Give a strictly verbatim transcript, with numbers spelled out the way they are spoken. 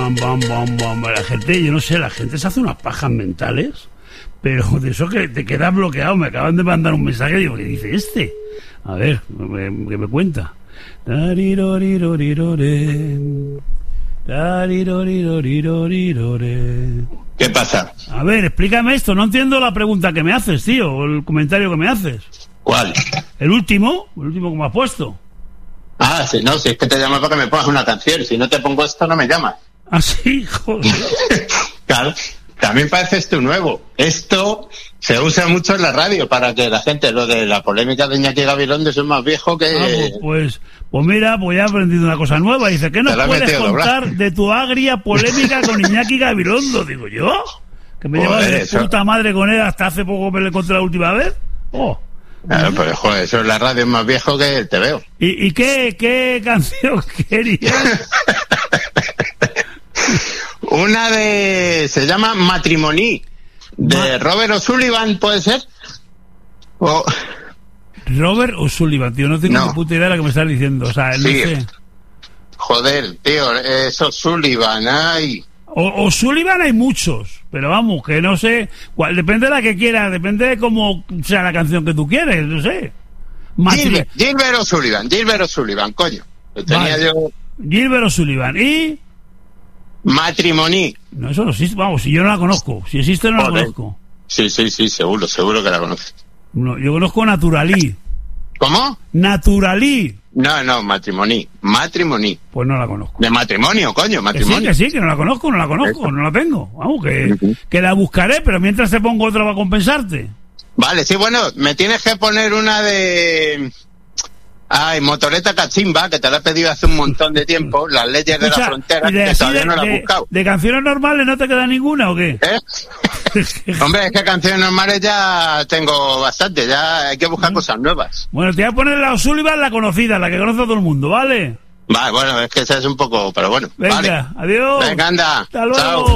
bam, bam, bam, bam. La gente, yo no sé, la gente se hace unas pajas mentales, pero de eso que te quedas bloqueado. Me acaban de mandar un mensaje y digo, ¿qué dice este? A ver, ¿qué me cuenta? ¿Qué pasa? A ver, explícame esto. No entiendo la pregunta que me haces, tío, o el comentario que me haces. ¿Cuál? El último, el último que me has puesto. Ah, sí, no, si es que te llamo para que me pongas una canción. Si no te pongo esto, no me llamas. Ah, sí, joder. Claro, también pareces tú nuevo. Esto se usa mucho en la radio para que la gente, lo de la polémica de Iñaki Gabilondo, es más viejo que... Ah, pues, pues, pues mira, pues ya he aprendido una cosa nueva. Dice, ¿qué nos puedes contar de tu agria polémica con Iñaki Gabilondo? Digo, ¿yo? Que me llevaba de eso. puta madre con él hasta hace poco me lo encontré la última vez. Oh. Claro, pues joder, eso en la radio es más viejo que el Te Veo. ¿Y, y qué, qué canción querías? Una de... se llama Matrimony, de Ma- Robert O'Sullivan, ¿puede ser? O... Robert O'Sullivan, tío, no tengo no. ni puta idea de lo que me estás diciendo, o sea, no sí. sé. Joder, tío, es O'Sullivan, ay... O, O'Sullivan hay muchos, pero vamos, que no sé, cuál, depende de la que quieras, depende de cómo sea la canción que tú quieres, no sé. Matri- Gilbert, Gilbert O'Sullivan, Gilbert O'Sullivan, coño. Lo tenía vale. yo... Gilbert O'Sullivan, ¿y? Matrimony. No, eso no existe, vamos, si yo no la conozco, si existe no la Joder. conozco. Sí, sí, sí, seguro, seguro que la conoces. No, yo conozco Naturalí. ¿Cómo? Naturalí. No, no, Matrimony, Matrimony. Pues no la conozco. De matrimonio, coño, matrimonio. Que sí, que sí, que no la conozco, no la conozco, Eso. no la tengo. Vamos, que, Uh-huh. que la buscaré, pero mientras te pongo otra para compensarte. Vale, sí, bueno, me tienes que poner una de... Ay, Motoreta Cachimba, que te la he pedido hace un montón de tiempo, Las leyes de Escucha, la frontera, y de que así todavía de- no la he de- buscado. ¿De canciones normales no te queda ninguna o qué? ¿Eh? Hombre, es que canciones normales ya tengo bastante, ya hay que buscar cosas nuevas. Bueno, te voy a poner la O'Sullivan, la conocida, la que conoce todo el mundo, ¿vale? Vale, bueno, es que esa es un poco, pero bueno. Venga, vale. adiós. Venga, anda. Hasta luego. Chao.